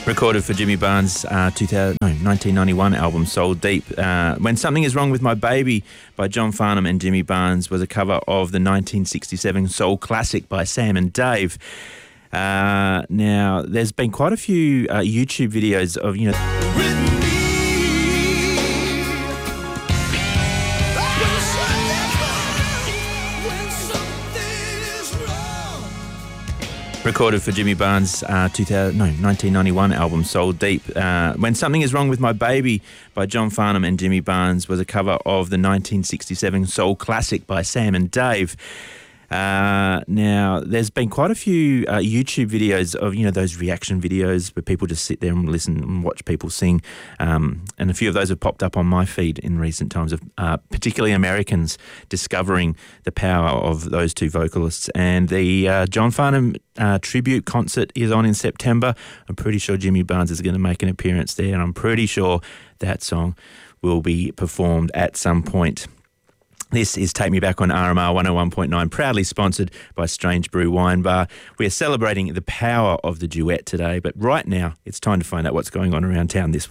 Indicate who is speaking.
Speaker 1: Recorded for Jimmy Barnes' 1991 album Soul Deep. When Something Is Wrong With My Baby by John Farnham and Jimmy Barnes was a cover of the 1967 soul classic by Sam and Dave. Now, there's been quite a few YouTube videos of, recorded for Jimmy Barnes' 1991 album Soul Deep. When Something Is Wrong With My Baby by John Farnham and Jimmy Barnes was a cover of the 1967 soul classic by Sam and Dave. Now, there's been quite a few YouTube videos of, those reaction videos where people just sit there and listen and watch people sing. And a few of those have popped up on my feed in recent times of particularly Americans discovering the power of those two vocalists. And the John Farnham tribute concert is on in September. I'm pretty sure Jimmy Barnes is going to make an appearance there, and I'm pretty sure that song will be performed at some point. This is Take Me Back on RMR 101.9, proudly sponsored by Strange Brew Wine Bar. We're celebrating the power of the duet today, but right now it's time to find out what's going on around town this week.